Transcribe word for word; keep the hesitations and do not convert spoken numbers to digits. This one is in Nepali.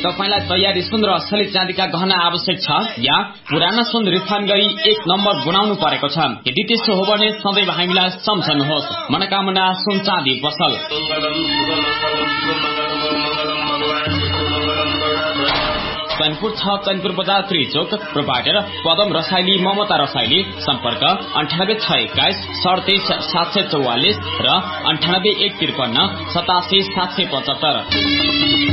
तपाईलाई तयारी सुन र असली चाँदीका गहना आवश्यक छ या पुराना सुन रिफाइन गरी एक नम्बर बनाउनु परेको छ? यदि त्यसो हो भने सदैव हामीलाई सम्झनुहोस्। मनोकामना सुन चाँदी पसल। चैनपुर छ चैनपुर बजार त्रिचोक प्रोपाइटर पदम रसाइली ममता रसाइली। सम्पर्क अन्ठानब्बे छ एक्काइस सडतिस सात सय चौवालिस र अन्ठानब्बे एक त्रिपन्न सतासी सात सय पचहत्तर।